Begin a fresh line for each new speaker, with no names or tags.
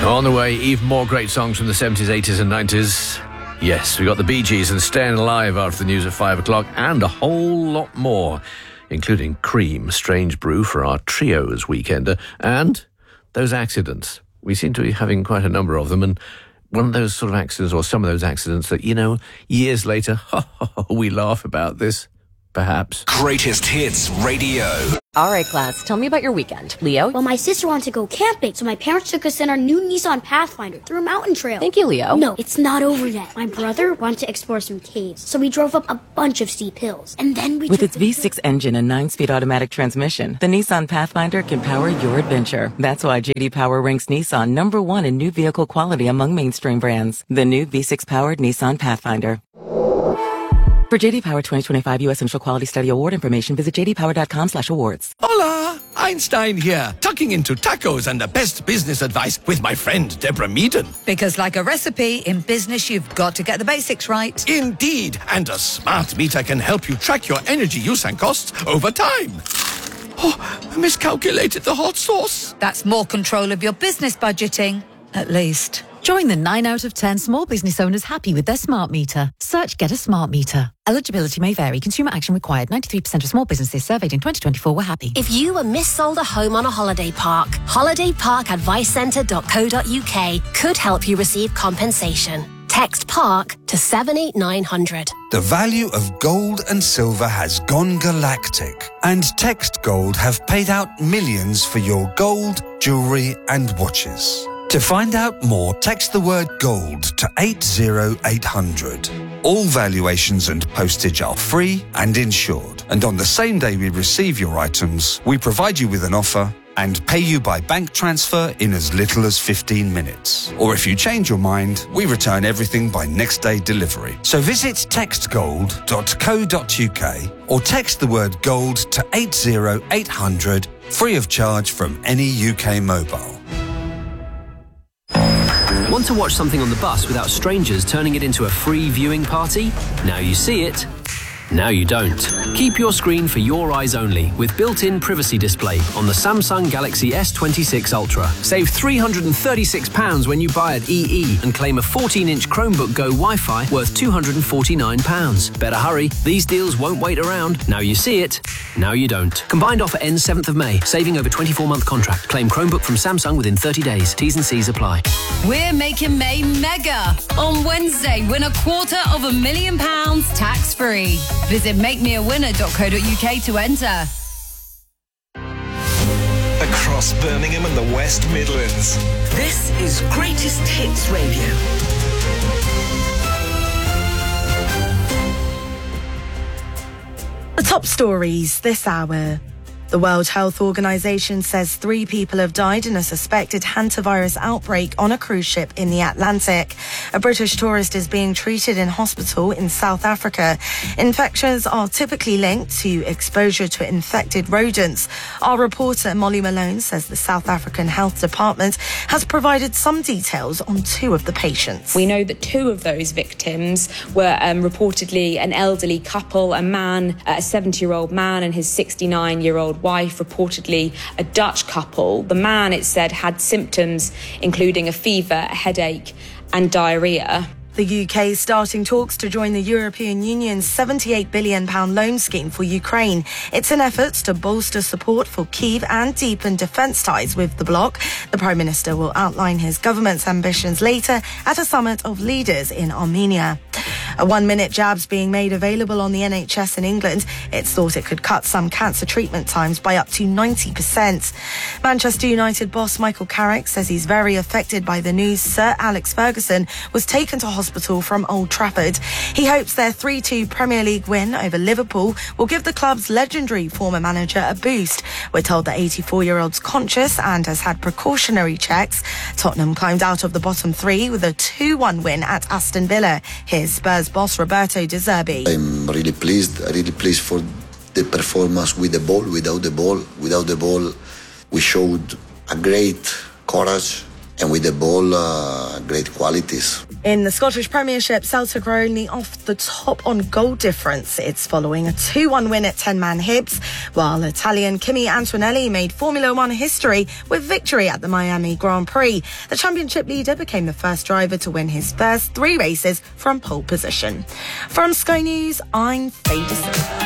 On the way, even more great songs from the 70s, 80s and 90s. Yes, we got the Bee Gees and Staying Alive after the news at 5 o'clock, and a whole lot more, including Cream, Strange Brew for our Trios weekender, and those accidents. We seem to be having quite a number of them, and one of those sort of accidents, or some of those accidents that, years later, we laugh about this, perhaps.
Greatest Hits Radio.
All right, class, tell me about your weekend. Leo?
Well, my sister wanted to go camping, so my parents took us in our new Nissan Pathfinder through a mountain trail.
Thank you, Leo.
No, it's not over yet. My brother wanted to explore some caves, so we drove up a bunch of steep hills. And then we
With its V6 engine and 9-speed automatic transmission, the Nissan Pathfinder can power your adventure. That's why J.D. Power ranks Nissan #1 in new vehicle quality among mainstream brands. The new V6-powered Nissan Pathfinder. For J.D. Power 2025 U.S. Initial Quality Study Award information, visit jdpower.com/awards.
Hola! Einstein here, tucking into tacos and the best business advice with my friend Deborah Meaden.
Because like a recipe, in business you've got to get the basics right.
Indeed, and a smart meter can help you track your energy use and costs over time. Oh, I miscalculated the hot sauce.
That's more control of your business budgeting, at least.
Join the 9 out of 10 small business owners happy with their smart meter. Search Get a Smart Meter. Eligibility may vary. Consumer action required. 93% of small businesses surveyed in 2024 were happy.
If you were missold a home on a holiday park, holidayparkadvicecentre.co.uk could help you receive compensation. Text PARK to 78900.
The value of gold and silver has gone galactic, and Text Gold have paid out millions for your gold, jewellery and watches. To find out more, text the word GOLD to 80800. All valuations and postage are free and insured. And on the same day we receive your items, we provide you with an offer and pay you by bank transfer in as little as 15 minutes. Or if you change your mind, we return everything by next day delivery. So visit textgold.co.uk or text the word GOLD to 80800, free of charge from any UK mobile.
Want to watch something on the bus without strangers turning it into a free viewing party? Now you see it. Now you don't. Keep your screen for your eyes only with built-in privacy display on the Samsung Galaxy S26 Ultra. Save £336 when you buy at EE and claim a 14-inch Chromebook Go Wi-Fi worth £249. Better hurry, these deals won't wait around. Now you see it, now you don't. Combined offer ends 7th of May, saving over 24-month contract. Claim Chromebook from Samsung within 30 days. T's and C's apply.
We're making May mega. On Wednesday, win £250,000 tax-free. Visit makemeawinner.co.uk to enter.
Across Birmingham and the West Midlands,
this is Greatest Hits Radio.
The top stories this hour. The World Health Organization says 3 people have died in a suspected hantavirus outbreak on a cruise ship in the Atlantic. A British tourist is being treated in hospital in South Africa. Infections are typically linked to exposure to infected rodents. Our reporter Molly Malone says the South African Health Department has provided some details on 2 of the patients.
We know that 2 of those victims were reportedly an elderly couple, a man, a 70-year-old man and his 69-year-old wife, reportedly a Dutch couple. The man, it said, had symptoms including a fever, a headache and diarrhoea.
The UK starting talks to join the European Union's £78 billion loan scheme for Ukraine. It's an effort to bolster support for Kyiv and deepen defence ties with the bloc. The Prime Minister will outline his government's ambitions later at a summit of leaders in Armenia. A 1-minute jab's being made available on the NHS in England. It's thought it could cut some cancer treatment times by up to 90%. Manchester United boss Michael Carrick says he's very affected by the news Sir Alex Ferguson was taken to hospital from Old Trafford. He hopes their 3-2 Premier League win over Liverpool will give the club's legendary former manager a boost. We're told the 84-year-old's conscious and has had precautionary checks. Tottenham climbed out of the bottom 3 with a 2-1 win at Aston Villa. Here's Spurs boss Roberto De Zerbi.
I'm really pleased for the performance with the ball, without the ball. We showed a great courage and with the ball, great qualities.
In the Scottish Premiership, Celtic are only off the top on goal difference. It's following a 2-1 win at 10-man Hibs, while Italian Kimi Antonelli made Formula One history with victory at the Miami Grand Prix. The championship leader became the first driver to win his first 3 races from pole position. From Sky News, I'm Faye De Silva.